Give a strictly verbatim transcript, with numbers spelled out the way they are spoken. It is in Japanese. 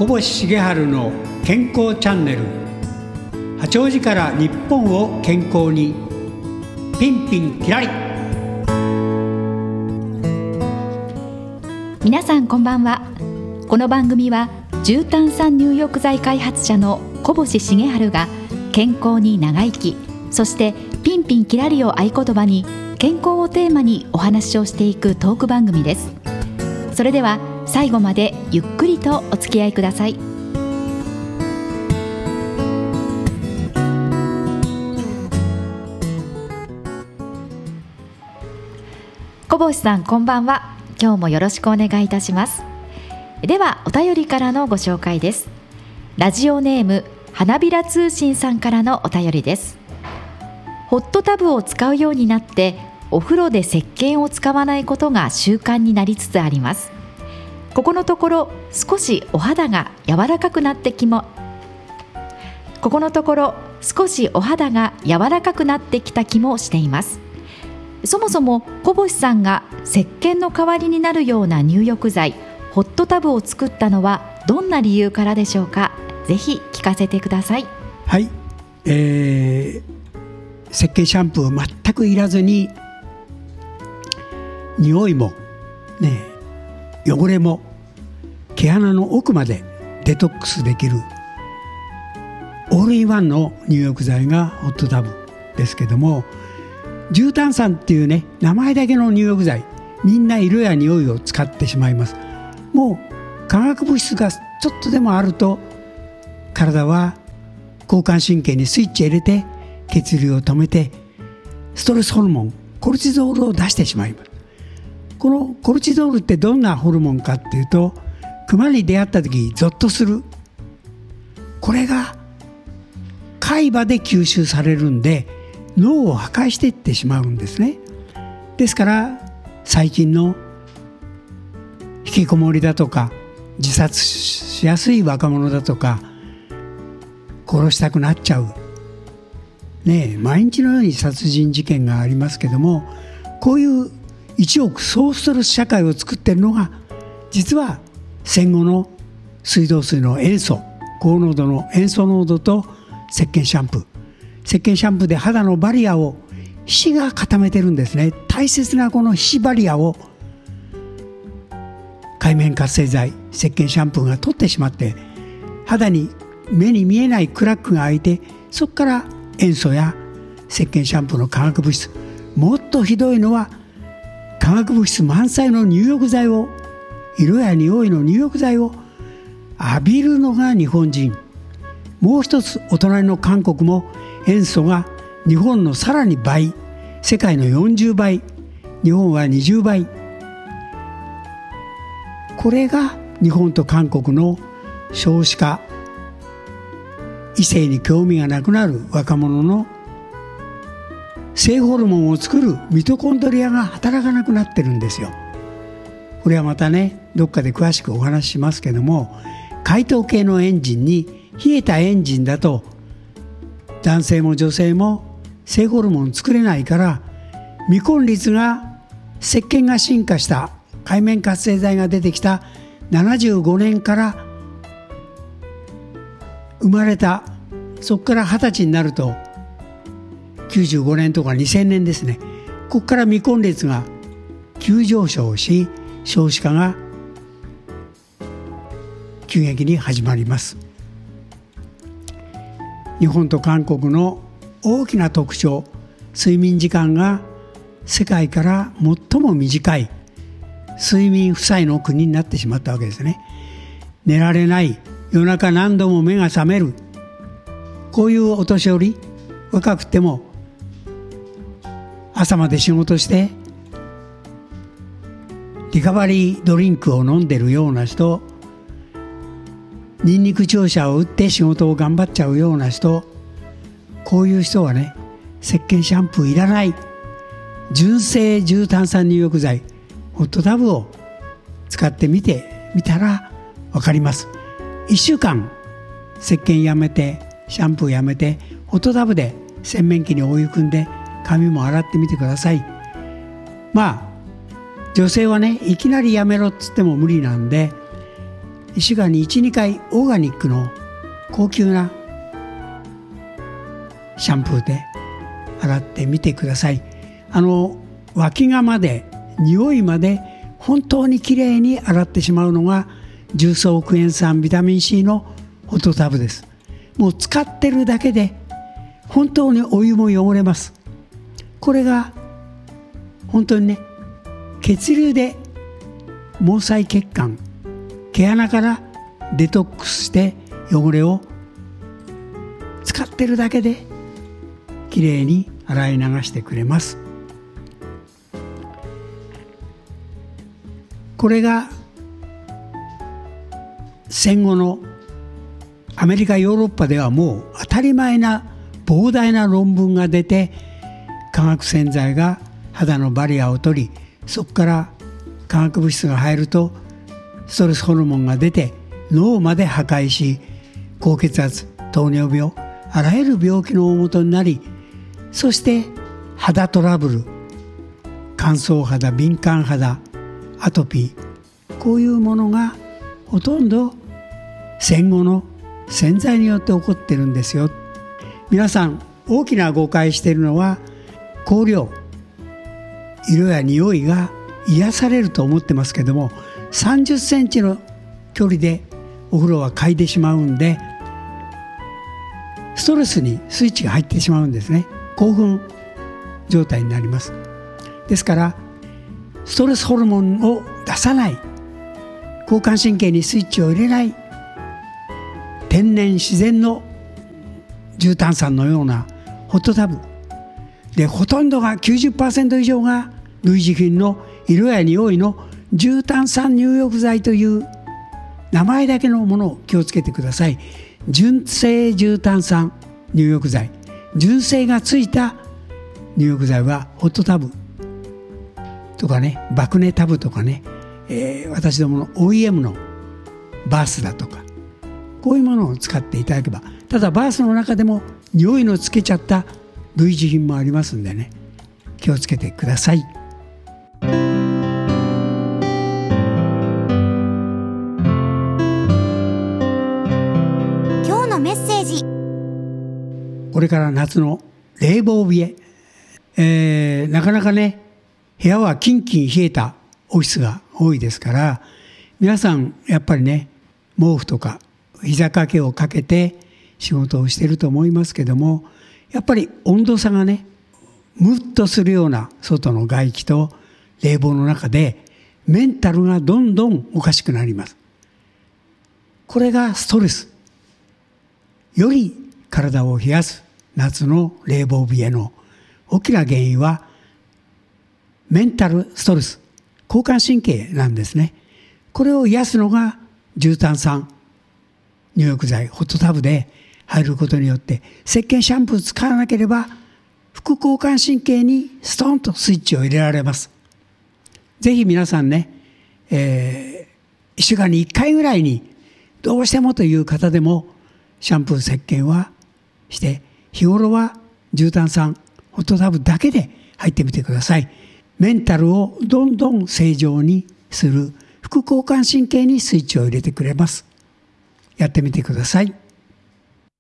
小星茂春の健康チャンネル。八王子から日本を健康に、ピンピンキラリ。 皆さんこんばんは。この番組は重炭酸入浴剤開発者の小星茂春が健康に長生き、そしてピンピンキラリを合言葉に健康をテーマにお話をしていくトーク番組です。それでは最後までゆっくりとお付き合いください。小星さんこんばんは。今日もよろしくお願いいたします。ではお便りからのご紹介です。ラジオネーム花びら通信さんからのお便りです。ホットタブを使うようになってお風呂で石鹸を使わないことが習慣になりつつあります。ここのところ少しお肌が柔らかくなってきもここのところ少しお肌が柔らかくなってきた気もしています。そもそも小星さんが石鹸の代わりになるような入浴剤ホットタブを作ったのはどんな理由からでしょうか。ぜひ聞かせてください。 はい、えー、石鹸シャンプー全くいらずに匂いもね汚れも毛穴の奥までデトックスできるオールインワンの入浴剤がホットタブですけども、重炭酸っていうね名前だけの入浴剤、みんな色や匂いを使ってしまいます。もう化学物質がちょっとでもあると体は交感神経にスイッチを入れて血流を止めてストレスホルモンコルチゾールを出してしまいます。このコルチゾールってどんなホルモンかっていうと、熊に出会った時ゾッとする、これが海馬で吸収されるんで脳を破壊していってしまうんですね。ですから最近の引きこもりだとか自殺しやすい若者だとか殺したくなっちゃう、ねえ、毎日のように殺人事件がありますけども、こういう一億総ストレス社会を作っているのが実は戦後の水道水の塩素、高濃度の塩素濃度と石鹸シャンプー石鹸シャンプーで肌のバリアを皮脂が固めてるんですね。大切なこの皮脂バリアを界面活性剤石鹸シャンプーが取ってしまって肌に目に見えないクラックが開いて、そこから塩素や石鹸シャンプーの化学物質、もっとひどいのは化学物質満載の入浴剤を、色や匂いの入浴剤を浴びるのが日本人。もう一つお隣の韓国も塩素が日本のさらに倍、世界のよんじゅうばい、日本はにじゅうばい。これが日本と韓国の少子化、異性に興味がなくなる若者の性ホルモンを作るミトコンドリアが働かなくなってるんですよ。これはまたねどっかで詳しくお話ししますけども、解凍系のエンジンに冷えたエンジンだと男性も女性も性ホルモン作れないから、未婚率が石鹸が進化した界面活性剤が出てきたななじゅうごねんから生まれた、そこからはたちになるときゅうじゅうごねんとかにせんねんですね。ここから未婚率が急上昇し少子化が急激に始まります。日本と韓国の大きな特徴、睡眠時間が世界から最も短い睡眠負債の国になってしまったわけですね。寝られない、夜中何度も目が覚める、こういうお年寄り、若くても朝まで仕事してリカバリードリンクを飲んでるような人、ニンニク注射を打って仕事を頑張っちゃうような人、こういう人はね石鹸シャンプーいらない、純正重炭酸入浴剤ホットタブを使ってみてみたら分かります。いっしゅうかん石鹸やめてシャンプーやめてホットタブで洗面器にお湯汲んで髪も洗ってみてください。まあ女性はねいきなりやめろっつっても無理なんで、 いっしゅうかんにいち、にかいオーガニックの高級なシャンプーで洗ってみてください。あの脇がまで匂いまで本当にきれいに洗ってしまうのが重曹クエン酸ビタミン C のホットタブです。もう使ってるだけで本当にお湯も汚れます。これが本当にね、血流で毛細血管、毛穴からデトックスして汚れを使ってるだけできれいに洗い流してくれます。これが戦後のアメリカヨーロッパではもう当たり前な膨大な論文が出て、化学洗剤が肌のバリアを取り、そこから化学物質が入るとストレスホルモンが出て脳まで破壊し、高血圧、糖尿病、あらゆる病気の大元になり、そして肌トラブル、乾燥肌、敏感肌、アトピー、こういうものがほとんど戦後の洗剤によって起こってるんですよ。皆さん大きな誤解しているのは、香料、色や匂いが癒されると思ってますけども、さんじゅっセンチの距離でお風呂は嗅いでしまうんで、ストレスにスイッチが入ってしまうんですね。興奮状態になります。ですからストレスホルモンを出さない、交感神経にスイッチを入れない、天然自然の重炭酸のようなホットタブで、ほとんどが きゅうじゅっパーセント 以上が類似品の色や匂いの重炭酸入浴剤という名前だけのものを気をつけてください。純正重炭酸入浴剤、純正がついた入浴剤はホットタブとかね、バクネタブとかね、えー、私どもの オーイーエム のバースだとか、こういうものを使っていただけば。ただバースの中でも匂いのつけちゃった類似品もありますんでね、気をつけてください。 今日のメッセージ。 これから夏の冷房冷え、えー、なかなかね、部屋はキンキン冷えたオフィスが多いですから、皆さんやっぱりね、毛布とか膝掛けをかけて仕事をしていると思いますけども、やっぱり温度差がね、ムッとするような外の外気と冷房の中でメンタルがどんどんおかしくなります。これがストレス。より体を冷やす夏の冷房冷えの大きな原因はメンタルストレス、交感神経なんですね。これを癒すのが重炭酸入浴剤、ホットタブで入ることによって、石鹸シャンプー使わなければ副交感神経にストンとスイッチを入れられます。ぜひ皆さんね、えー、いっしゅうかんにいっかいぐらいにどうしてもという方でもシャンプー石鹸はして、日頃は重炭酸ホットタブだけで入ってみてください。メンタルをどんどん正常にする副交感神経にスイッチを入れてくれます。やってみてください。